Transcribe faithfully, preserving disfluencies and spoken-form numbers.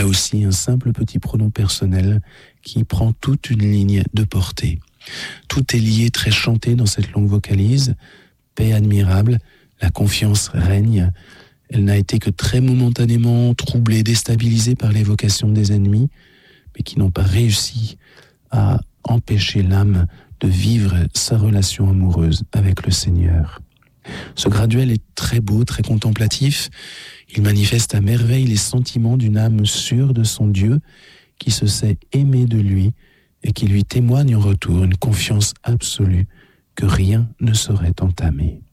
Là aussi, un simple petit pronom personnel qui prend toute une ligne de portée. Tout est lié, très chanté dans cette longue vocalise. Paix admirable, la confiance règne. Elle n'a été que très momentanément troublée, déstabilisée par l'évocation des ennemis, mais qui n'ont pas réussi à empêcher l'âme de vivre sa relation amoureuse avec le Seigneur. Ce graduel est très beau, très contemplatif. Il manifeste à merveille les sentiments d'une âme sûre de son Dieu, qui se sait aimée de lui et qui lui témoigne en retour une confiance absolue que rien ne saurait entamer.